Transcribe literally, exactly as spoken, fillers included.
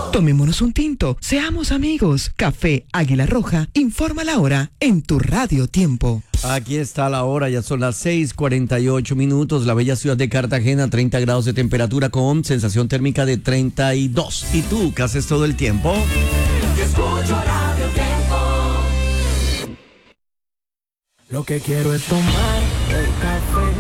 Tomémonos un tinto, seamos amigos. Café Águila Roja, informa la hora en tu Radio Tiempo. Aquí está la hora, ya son las seis cuarenta y ocho minutos. La bella ciudad de Cartagena, treinta grados de temperatura con sensación térmica de treinta y dos. ¿Y tú qué haces todo el tiempo? Yo escucho Radio Tiempo. Lo que quiero es tomar el café